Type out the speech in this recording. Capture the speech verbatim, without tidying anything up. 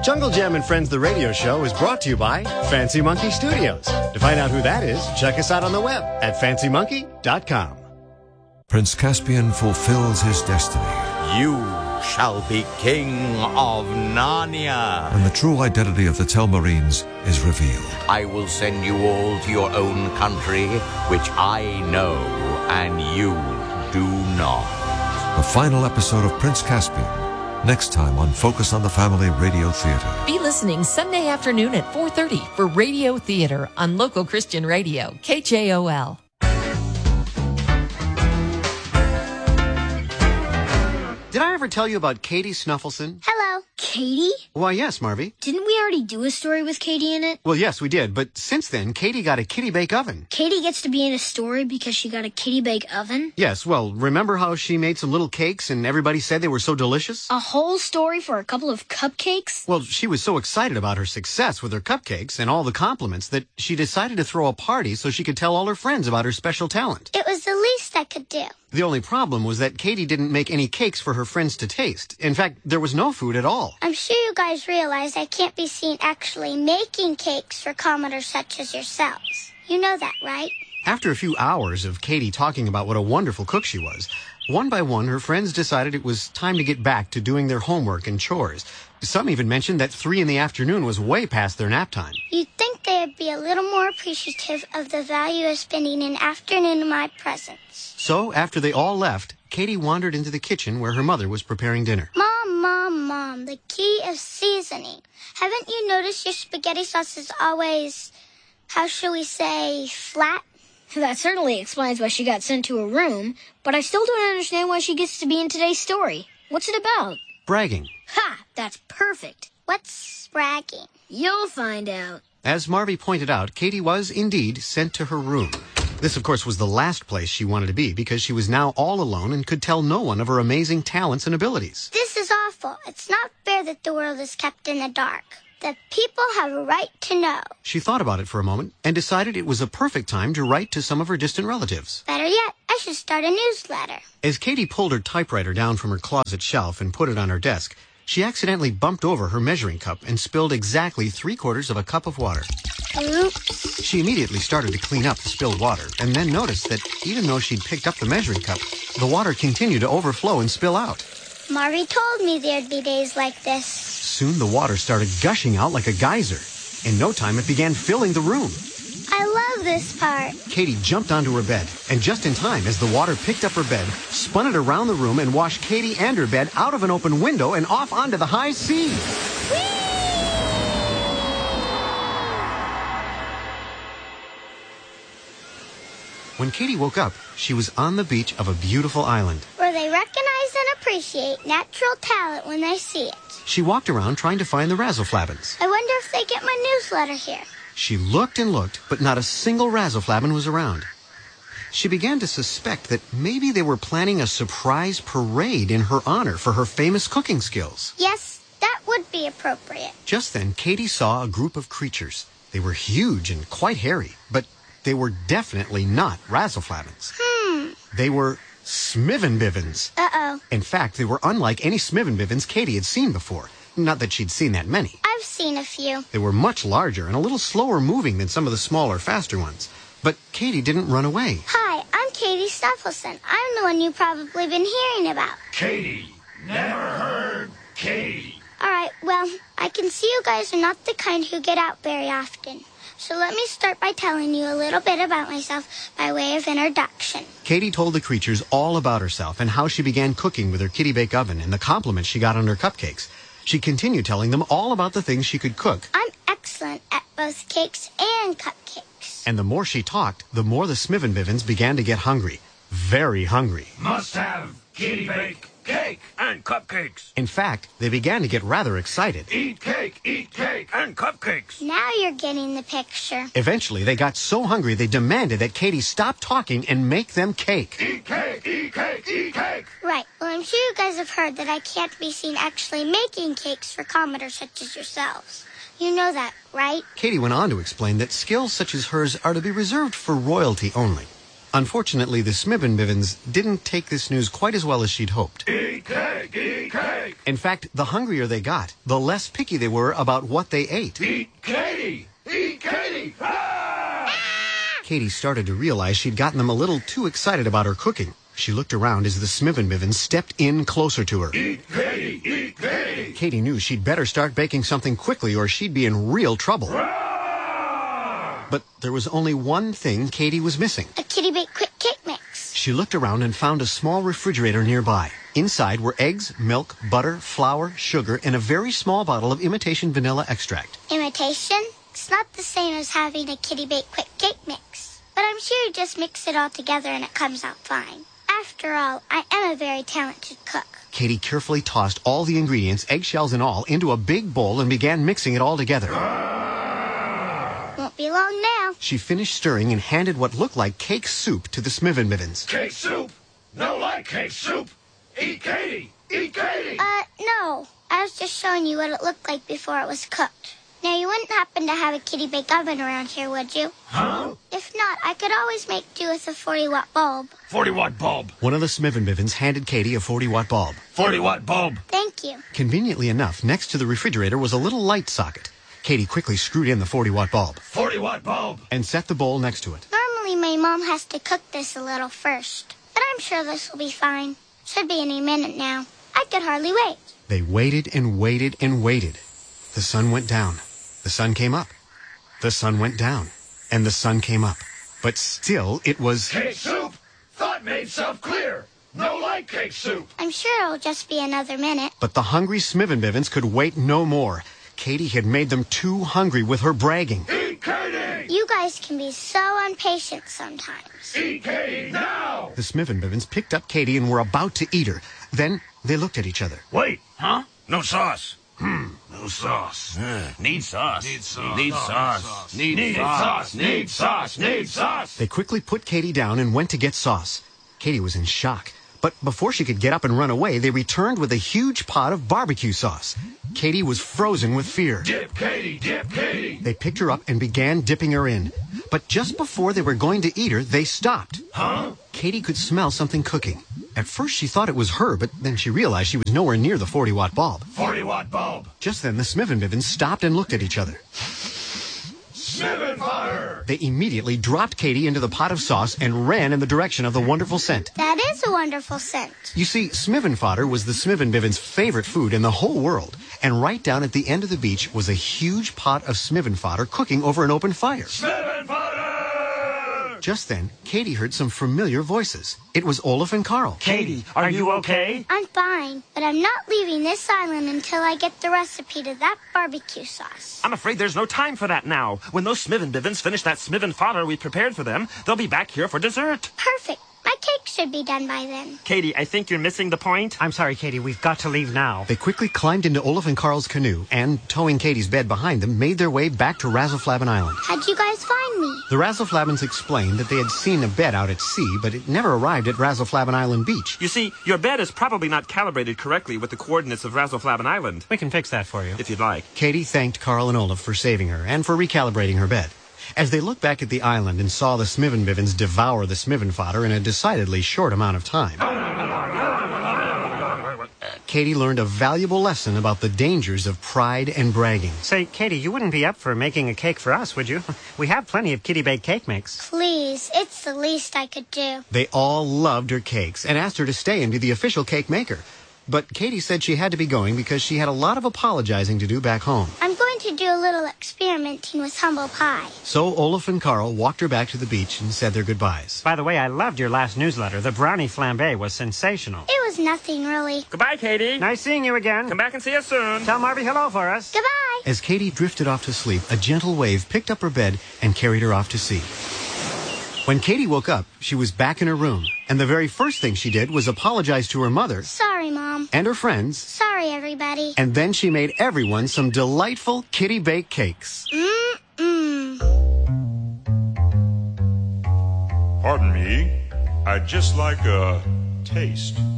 Jungle Jam and Friends, the radio show, is brought to you by Fancy Monkey Studios. To find out who that is, check us out on the web at fancy monkey dot com. Prince Caspian fulfills his destiny. You shall be king of Narnia. And the true identity of the Telmarines is revealed. I will send you all to your own country, which I know and you do not. The final episode of Prince Caspian, next time on Focus on the Family Radio Theater. Be listening Sunday afternoon at four thirty for Radio Theater on local Christian radio, K J O L. Did I ever tell you about Katie Snuffleson? Hello. Katie? Why, yes, Marvy. Didn't we already do a story with Katie in it? Well, yes, we did, but since then, Katie got a kitty bake oven. Katie gets to be in a story because she got a kitty bake oven? Yes, well, remember how she made some little cakes and everybody said they were so delicious? A whole story for a couple of cupcakes? Well, she was so excited about her success with her cupcakes and all the compliments that she decided to throw a party so she could tell all her friends about her special talent. It was the least I could do. The only problem was that Katie didn't make any cakes for her friends to taste. In fact, there was no food at all. I'm sure you guys realize I can't be seen actually making cakes for commoners such as yourselves. You know that, right? After a few hours of Katie talking about what a wonderful cook she was, one by one her friends decided it was time to get back to doing their homework and chores. Some even mentioned that three in the afternoon was way past their nap time. You'd think they'd be a little more appreciative of the value of spending an afternoon in my presence. So, after they all left, Katie wandered into the kitchen where her mother was preparing dinner. Mom, Mom, Mom, the key is seasoning. Haven't you noticed your spaghetti sauce is always, how shall we say, flat? That certainly explains why she got sent to a room, but I still don't understand why she gets to be in today's story. What's it about? Bragging. Ha! That's perfect. What's bragging? You'll find out. As Marvy pointed out, Katie was indeed sent to her room. This, of course, was the last place she wanted to be because she was now all alone and could tell no one of her amazing talents and abilities. This is awful. It's not fair that the world is kept in the dark. The people have a right to know. She thought about it for a moment and decided it was a perfect time to write to some of her distant relatives. Better yet, I should start a newsletter. As Katie pulled her typewriter down from her closet shelf and put it on her desk, she accidentally bumped over her measuring cup and spilled exactly three quarters of a cup of water. Oops. She immediately started to clean up the spilled water and then noticed that even though she'd picked up the measuring cup, the water continued to overflow and spill out. Marvy told me there'd be days like this. Soon the water started gushing out like a geyser. In no time, it began filling the room. I love this part. Katie jumped onto her bed, and just in time, as the water picked up her bed, spun it around the room and washed Katie and her bed out of an open window and off onto the high sea. Whee! When Katie woke up, she was on the beach of a beautiful island. Where they recognize and appreciate natural talent when they see it. She walked around trying to find the Razzleflabbins. I wonder if they get my newsletter here. She looked and looked, but not a single Razzleflabbin was around. She began to suspect that maybe they were planning a surprise parade in her honor for her famous cooking skills. Yes, that would be appropriate. Just then, Katie saw a group of creatures. They were huge and quite hairy, but they were definitely not Razzleflabbins. Hmm. They were Smivenbivins. Uh-oh. In fact, they were unlike any Smivenbivins Katie had seen before. Not that she'd seen that many. I've seen a few. They were much larger and a little slower moving than some of the smaller, faster ones. But Katie didn't run away. Hi, I'm Katie Snuffleson. I'm the one you've probably been hearing about. Katie. Never heard Katie. All right, well, I can see you guys are not the kind who get out very often. So let me start by telling you a little bit about myself by way of introduction. Katie told the creatures all about herself and how she began cooking with her kitty bake oven and the compliments she got on her cupcakes. She continued telling them all about the things she could cook. I'm excellent at both cakes and cupcakes. And the more she talked, the more the Smivenbivins began to get hungry. Very hungry. Must have kitty bake cake and cupcakes. In fact, they began to get rather excited. Eat cake, eat cake and cupcakes. Now you're getting the picture. Eventually, they got so hungry they demanded that Katie stop talking and make them cake. Eat cake, eat cake, eat cake. Right. Well, I'm sure you guys have heard that I can't be seen actually making cakes for commoners such as yourselves. You know that, right? Katie went on to explain that skills such as hers are to be reserved for royalty only. Unfortunately, the Smithvens didn't take this news quite as well as she'd hoped. Eat cake, eat cake. In fact, the hungrier they got, the less picky they were about what they ate. Eat Katie, eat Katie. Ah! Katie started to realize she'd gotten them a little too excited about her cooking. She looked around as the Smithvens stepped in closer to her. Eat Katie, eat Katie. Katie knew she'd better start baking something quickly or she'd be in real trouble. Ah! But there was only one thing Katie was missing. A Kitty Bake Quick Cake Mix. She looked around and found a small refrigerator nearby. Inside were eggs, milk, butter, flour, sugar, and a very small bottle of imitation vanilla extract. Imitation? It's not the same as having a Kitty Bake Quick Cake Mix. But I'm sure you just mix it all together and it comes out fine. After all, I am a very talented cook. Katie carefully tossed all the ingredients, eggshells and all, into a big bowl and began mixing it all together. Won't be long now. She finished stirring and handed what looked like cake soup to the Smithvens. Cake soup. No like cake soup. Eat Katie, eat Katie. Uh, no. I was just showing you what it looked like before it was cooked. Now, you wouldn't happen to have a Kitty Bake oven around here, would you? Huh? If not, I could always make do with a forty watt bulb. forty watt bulb. One of the Smithvens handed Katie a forty watt bulb. forty watt bulb. Thank you. Conveniently enough, next to the refrigerator was a little light socket. Katie quickly screwed in the forty watt bulb forty watt bulb. and set the bowl next to it. Normally, my mom has to cook this a little first. But I'm sure this will be fine. Should be any minute now. I could hardly wait. They waited and waited and waited. The sun went down. The sun came up. The sun went down. And the sun came up. But still, it was... Cake soup. Thought made self clear. No like cake soup. I'm sure it'll just be another minute. But the hungry Smithvens could wait no more. Katie had made them too hungry with her bragging. Eat Katie. You guys can be so impatient sometimes. Eat Katie now. The Smithvens picked up Katie and were about to eat her. Then they looked at each other. Wait, huh? No sauce. Hmm, no sauce. Uh, need sauce. Need sauce. Need sauce. Need, need sauce. Need sauce. Need sauce. They quickly put Katie down and went to get sauce. Katie was in shock. But before she could get up and run away, they returned with a huge pot of barbecue sauce. Katie was frozen with fear. Dip Katie, dip Katie. They picked her up and began dipping her in. But just before they were going to eat her, they stopped. Huh? Katie could smell something cooking. At first she thought it was her, but then she realized she was nowhere near the forty watt bulb. forty watt bulb. Just then the Smithvens stopped and looked at each other. Sniffin' fire. They immediately dropped Katie into the pot of sauce and ran in the direction of the wonderful scent. That is a wonderful scent. You see, Smiven fodder was the Smithvens' favorite food in the whole world. And right down at the end of the beach was a huge pot of Smiven fodder cooking over an open fire. Sniffin' fire. Just then, Katie heard some familiar voices. It was Olaf and Carl. Katie, are you okay? I'm fine, but I'm not leaving this island until I get the recipe to that barbecue sauce. I'm afraid there's no time for that now. When those Smithvens finish that Smiven fodder we prepared for them, they'll be back here for dessert. Perfect. My cake should be done by then. Katie, I think you're missing the point. I'm sorry, Katie. We've got to leave now. They quickly climbed into Olaf and Carl's canoe and, towing Katie's bed behind them, made their way back to Razzleflabbin Island. How'd you guys find me? The Razzleflabbins explained that they had seen a bed out at sea, but it never arrived at Razzleflabbin Island Beach. You see, your bed is probably not calibrated correctly with the coordinates of Razzleflabbin Island. We can fix that for you. If you'd like. Katie thanked Carl and Olaf for saving her and for recalibrating her bed. As they looked back at the island and saw the Smithvens devour the Smiven fodder in a decidedly short amount of time, Katie learned a valuable lesson about the dangers of pride and bragging. Say, Katie, you wouldn't be up for making a cake for us, would you? We have plenty of Kitty Bake Cake Mix. Please, it's the least I could do. They all loved her cakes and asked her to stay and be the official cake maker. But Katie said she had to be going because she had a lot of apologizing to do back home. I'm going to do a little experimenting with humble pie. So Olaf and Carl walked her back to the beach and said their goodbyes. By the way, I loved your last newsletter. The brownie flambe was sensational. It was nothing, really. Goodbye, Katie. Nice seeing you again. Come back and see us soon. Tell Marvy hello for us. Goodbye. As Katie drifted off to sleep, a gentle wave picked up her bed and carried her off to sea. When Katie woke up, she was back in her room, and the very first thing she did was apologize to her mother. Sorry, Mom. And her friends. Sorry, everybody. And then she made everyone some delightful Kitty Bake cakes. Mm-mm. Pardon me, I'd just like a taste.